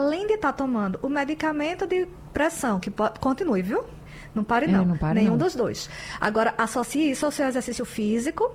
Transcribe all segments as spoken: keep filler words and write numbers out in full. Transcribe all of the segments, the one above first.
além de estar tomando o medicamento de pressão, que pode, continue, viu? Não pare não, é, não pare, nenhum não. dos dois. Agora, associe isso ao seu exercício físico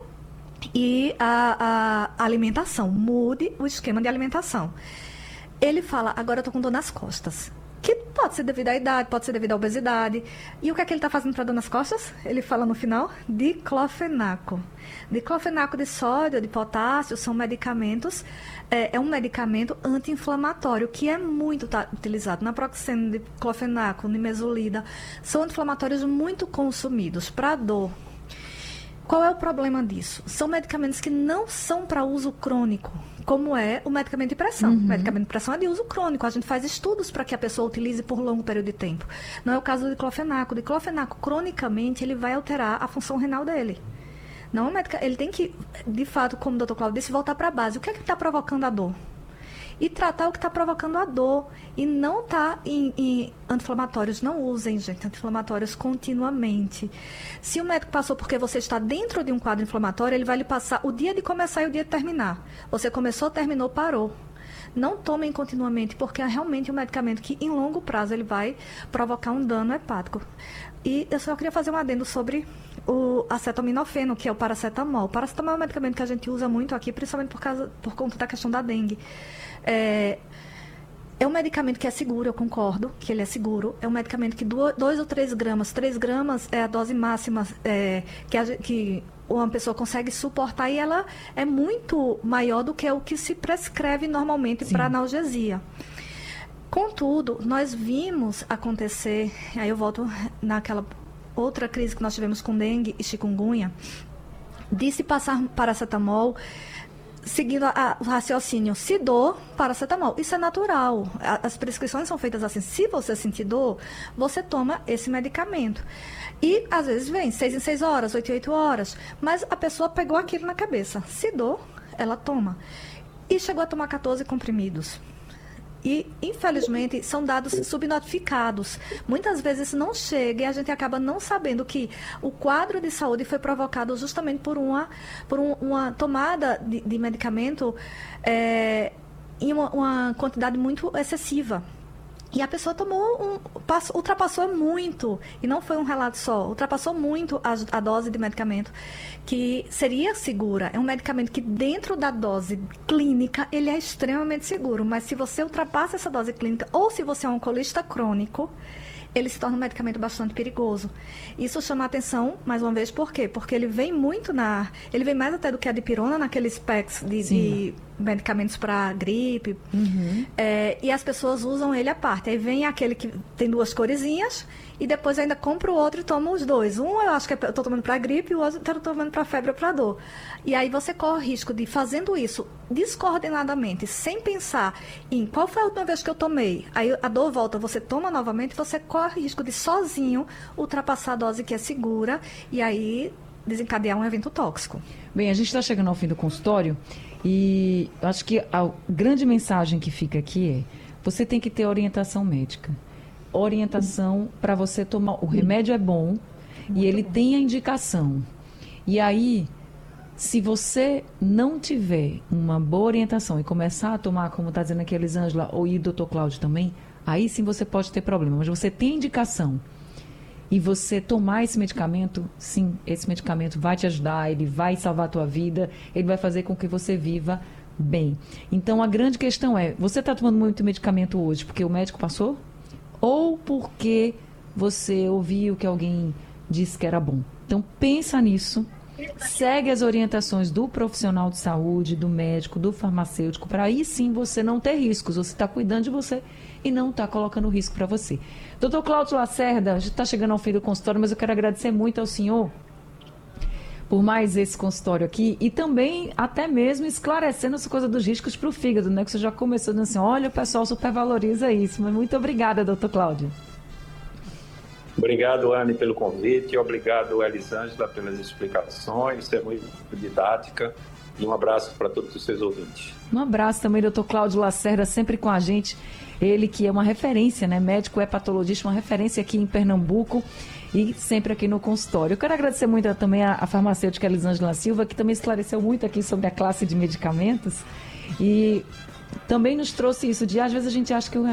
e a, a alimentação. Mude o esquema de alimentação. Ele fala, agora eu tô com dor nas costas. Que pode ser devido à idade, pode ser devido à obesidade. E o que é que ele está fazendo para dor nas costas? Ele fala no final, diclofenaco. Diclofenaco de sódio, de potássio, são medicamentos, é, é um medicamento anti-inflamatório, que é muito tá, utilizado. Naproxeno, diclofenaco, nimesulida, são anti-inflamatórios muito consumidos para dor. Qual é o problema disso? São medicamentos que não são para uso crônico, como é o medicamento de pressão. Uhum. O medicamento de pressão é de uso crônico. A gente faz estudos para que a pessoa utilize por longo período de tempo. Não é o caso do diclofenaco. O diclofenaco, cronicamente, ele vai alterar a função renal dele. Não, ele tem que, de fato, como o doutor Cláudio disse, voltar para a base. O que é que está provocando a dor? E tratar o que está provocando a dor. E não estar tá em, em anti-inflamatórios. Não usem, gente, anti-inflamatórios continuamente. Se o médico passou porque você está dentro de um quadro inflamatório, ele vai lhe passar o dia de começar e o dia de terminar. Você começou, terminou, parou. Não tomem continuamente, porque é realmente um medicamento que, em longo prazo, ele vai provocar um dano hepático. E eu só queria fazer um adendo sobre o acetaminofeno, que é o paracetamol. O paracetamol é um medicamento que a gente usa muito aqui, principalmente por, causa, por conta da questão da dengue. É, é um medicamento que é seguro, eu concordo que ele é seguro. É um medicamento que dois ou três gramas, três gramas é a dose máxima é, que, a, que uma pessoa consegue suportar, e ela é muito maior do que o que se prescreve normalmente para analgesia. Contudo, nós vimos acontecer, aí eu volto naquela outra crise que nós tivemos com dengue e chikungunya, de se passar paracetamol, seguindo a, a, o raciocínio, se dor, paracetamol. Isso é natural. A, as prescrições são feitas assim. Se você sentir dor, você toma esse medicamento. E, às vezes, vem seis em seis horas, oito em oito horas. Mas a pessoa pegou aquilo na cabeça. Se dor, ela toma. E chegou a tomar quatorze comprimidos. E, infelizmente, são dados subnotificados. Muitas vezes não chega e a gente acaba não sabendo que o quadro de saúde foi provocado justamente por uma, por um, uma tomada de, de medicamento é, em uma, uma quantidade muito excessiva. E a pessoa tomou, um, passou, ultrapassou muito, e não foi um relato só, ultrapassou muito a, a dose de medicamento, que seria segura. É um medicamento que dentro da dose clínica, ele é extremamente seguro, mas se você ultrapassa essa dose clínica, ou se você é um alcoolista crônico, ele se torna um medicamento bastante perigoso. Isso chama a atenção, mais uma vez, por quê? Porque ele vem muito na... Ele vem mais até do que a dipirona naqueles packs de, de medicamentos para gripe. Uhum. É, e as pessoas usam ele à parte. Aí vem aquele que tem duas coresinhas e depois ainda compra o outro e toma os dois. Um eu acho que eu estou tomando para gripe e o outro eu estou tomando para febre ou para dor. E aí você corre o risco de, fazendo isso descoordenadamente, sem pensar em qual foi a última vez que eu tomei, aí a dor volta, você toma novamente, você corre o risco de sozinho ultrapassar a dose que é segura e aí desencadear um evento tóxico. Bem, a gente está chegando ao fim do consultório e acho que a grande mensagem que fica aqui é: você tem que ter orientação médica. Orientação para você tomar. O remédio é bom e ele tem a indicação. E aí, se você não tiver uma boa orientação e começar a tomar, como está dizendo aqui a Elisângela, ou e o doutor Cláudio também, aí sim você pode ter problema. Mas você tem indicação e você tomar esse medicamento, sim, esse medicamento vai te ajudar, ele vai salvar a tua vida, ele vai fazer com que você viva bem. Então, a grande questão é, você está tomando muito medicamento hoje porque o médico passou? Ou porque você ouviu que alguém disse que era bom? Então, pensa nisso. Segue as orientações do profissional de saúde, do médico, do farmacêutico, para aí sim você não ter riscos. Você está cuidando de você e não está colocando risco para você. doutor Cláudio Lacerda, a gente está chegando ao fim do consultório, mas eu quero agradecer muito ao senhor por mais esse consultório aqui e também até mesmo esclarecendo essa coisa dos riscos para o fígado, né? Que você já começou dizendo assim, olha, o pessoal supervaloriza isso. Mas muito obrigada, doutor Cláudio. Obrigado, Anne, pelo convite. Obrigado, Elisângela, pelas explicações. Isso é muito didática. E um abraço para todos os seus ouvintes. Um abraço também, doutor Cláudio Lacerda, sempre com a gente. Ele que é uma referência, né? Médico hepatologista, uma referência aqui em Pernambuco e sempre aqui no consultório. Eu quero agradecer muito também a, a farmacêutica Elisângela Silva, que também esclareceu muito aqui sobre a classe de medicamentos e também nos trouxe isso de, às vezes a gente acha que o